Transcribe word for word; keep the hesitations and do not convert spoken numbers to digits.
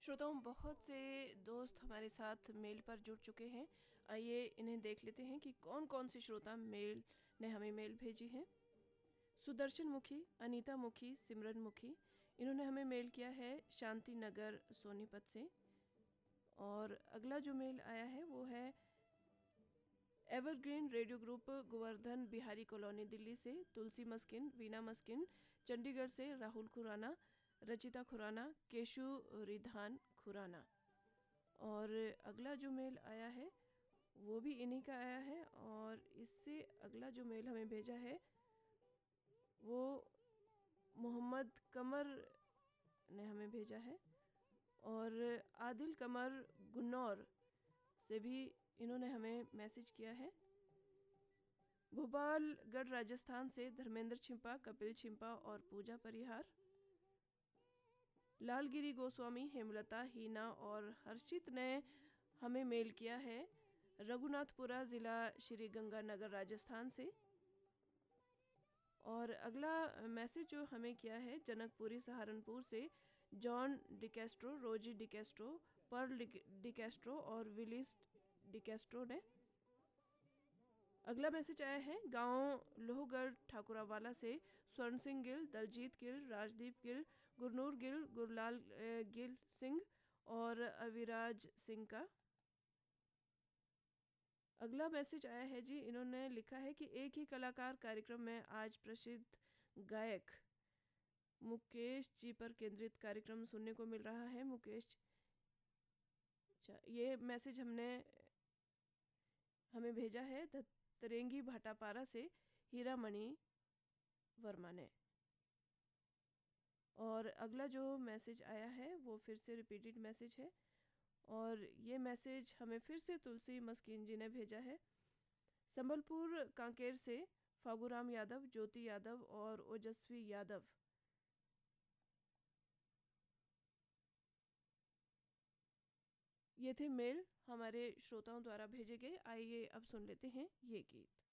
श्रोताओं, बहुत से दोस्त हमारे साथ मेल पर जुड़ चुके हैं। आइए इन्हें देख लेते हैं कि कौन कौन से श्रोता मेल ने हमें मेल भेजी हैं। सुदर्शन मुखी, अनीता मुखी, सिमरन मुखी, इन्होंने हमें मेल किया है शांति नगर सोनीपत से। और अगला जो मेल आया है वो है evergreen radio group Govardhan Bihari colony Delhi से तुलसी मस्किन, वीना मस्किन, चंडीगढ़ से राहुल खुराना, रचिता खुराना, केशु रिधान खुराना। और अगला जो मेल आया है वो भी इन्हीं का आया है। और इससे अगला जो मेल हमें भेजा है वो मोहम्मद कमर ने हमें भेजा है। और आदिल कमर गुन्नौर से भी इन्होंने हमें मैसेज किया है। भोपालगढ़ राजस्थान से धर्मेंद्र छिंपा, कपिल छिंपा और पूजा परिहार। लालगिरी गोस्वामी, हेमलता, हीना और हर्षित ने हमें मेल किया है रघुनाथपुरा ज़िला श्री गंगानगर राजस्थान से। और अगला मैसेज जो हमें किया है जनकपुरी सहारनपुर से जॉन डिकेस्ट्रो, रोजी डिकेस्ट्रो, पर्ल डिकेस्ट्रो और विलिस डिकेस्ट्रो ने। अगला मैसेज आया है गांव लोहगढ़ ठाकुरावाला से स्वर्ण सिंह गिल, दलजीत गिल, राजदीप गिल, गुरनूर गिल, गुरलाल गिल सिंह और अविराज सिंह का। अगला मैसेज आया है जी, इन्होंने लिखा है कि एक ही कलाकार कार्यक्रम में आज प्रसिद्ध गायक मुकेश जी पर केंद्रित कार्यक्रम सुनने को मिल रहा है। मुकेश, अच्छा, ये मैसेज हमने हमें भेजा है तरेंगी भाटापारा से हीरामणि वर्मा ने। और अगला जो मैसेज आया है वो फिर से रिपीटेड मैसेज है। और ये मैसेज हमें फिर से तुलसी मस्किन जी ने भेजा है संबलपुर कांकेर से फागुराम यादव, ज्योति यादव और ओजस्वी यादव। ये थे मेल हमारे श्रोताओं द्वारा भेजे गए। आइए अब सुन लेते हैं ये गीत।